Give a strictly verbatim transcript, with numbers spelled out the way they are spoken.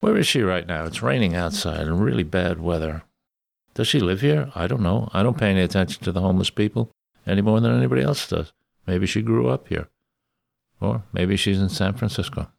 Where is she right now? It's raining outside and really bad weather. Does she live here? I don't know. I don't pay any attention to the homeless people any more than anybody else does. Maybe she grew up here. Or maybe she's in San Francisco.